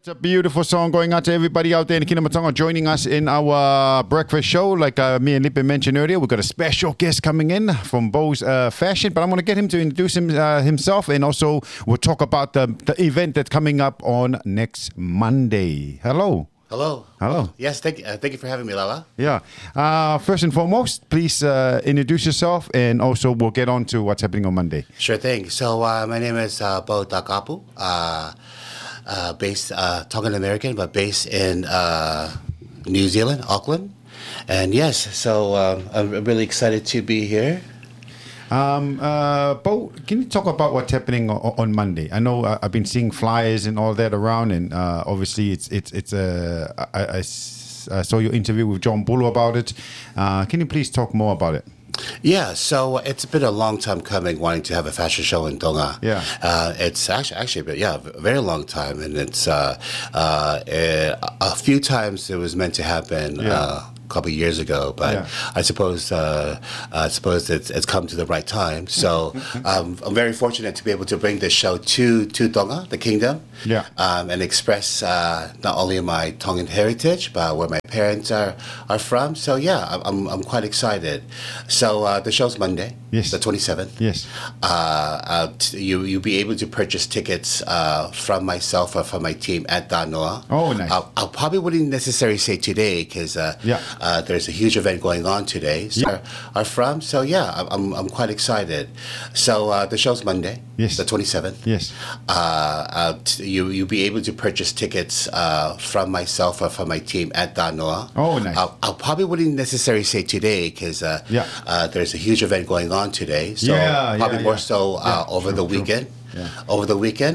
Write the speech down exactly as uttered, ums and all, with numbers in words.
It's a beautiful song going out to everybody out there in Kinamatonga joining us in our breakfast show. Like uh, me and Lippe mentioned earlier, we've got a special guest coming in from Beau's uh, Fashion, but I'm going to get him to introduce him, uh, himself, and also we'll talk about the, the event that's coming up on next Monday. Hello. Hello. Hello. Yes, thank you. Uh, thank you for having me, Lala. Yeah. Uh, first and foremost, please uh, introduce yourself, and also we'll get on to what's happening on Monday. Sure thing. So uh, my name is uh, Beau Takapu, uh, uh, based uh, Tongan American, but based in uh, New Zealand, Auckland. And yes, so um, I'm really excited to be here. Um, uh, Beau, can you talk about what's happening on, on Monday? I know uh, I've been seeing flyers and all that around, and uh, obviously it's it's it's a. Uh, I, I, I saw your interview with John Bulu about it. Uh, can you please talk more about it? Yeah, so it's been a long time coming, wanting to have a fashion show in Tonga. Yeah, uh, it's actually actually, but yeah, a very long time, and it's uh, uh, a few times it was meant to happen. Yeah. Uh, couple of years ago, but yeah. I suppose uh, I suppose it's, it's come to the right time. So um, I'm very fortunate to be able to bring this show to to Tonga, the kingdom, yeah, um, and express uh, not only my Tongan heritage, but where my parents are are from. So yeah, I'm I'm quite excited. So uh, the show's Monday, yes, the twenty-seventh. Yes, uh, uh, t- you you'll be able to purchase tickets uh, from myself or from my team at Danoa. Oh, nice. I'll, I'll probably wouldn't necessarily say today because uh, yeah. Uh, there's a huge event going on today. So yeah. are, are from. So yeah, I'm I'm quite excited. So uh, the show's Monday, yes, the twenty-seventh. Yes. Uh, uh, t- you you'll be able to purchase tickets uh, from myself or from my team at Danoa. Oh, nice. I'll, I'll probably wouldn't necessarily say today because uh, yeah. uh, there's a huge event going on today. So yeah, probably yeah, more yeah. so uh, yeah, over true, the true. weekend. Yeah. Over the weekend.